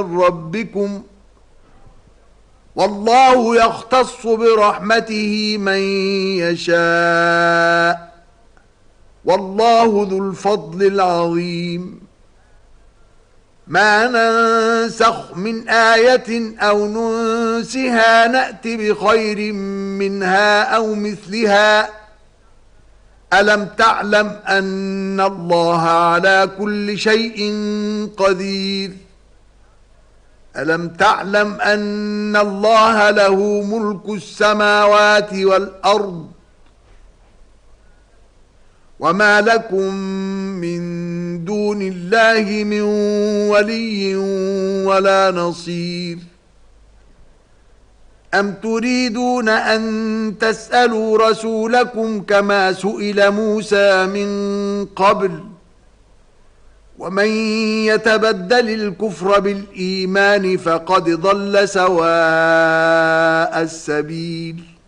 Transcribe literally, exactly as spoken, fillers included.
ربكم والله يختص برحمته من يشاء والله ذو الفضل العظيم. ما ننسخ من آية أو ننسها نأت بخير منها أو مثلها ألم تعلم أن الله على كل شيء قدير. ألم تعلم أن الله له ملك السماوات والأرض وما لكم من دون الله من ولي ولا نصير. أم تريدون أن تسألوا رسولكم كما سئل موسى من قبل ومن يتبدل الكفر بالإيمان فقد ضل سواء السبيل.